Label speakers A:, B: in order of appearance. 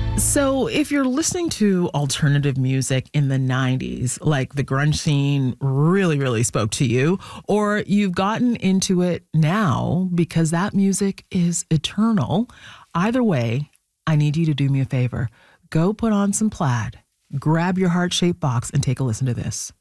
A: So, if you're listening to alternative music in the 90s, like the grunge scene really spoke to you, or you've gotten into it now because that music is eternal, either way, I need you to do me a favor. Go put on some plaid, grab your heart-shaped box, and take a listen to this.